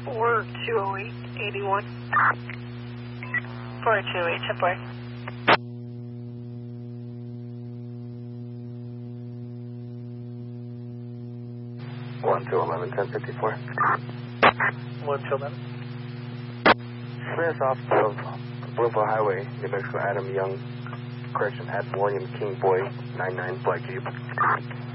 420881. 4208, Simpler. 1-11-1054. 1-11. Smith off of Bloomfield Highway, New Mexico, Adam Young, correction, at William King Boy, 99 Black Jeep.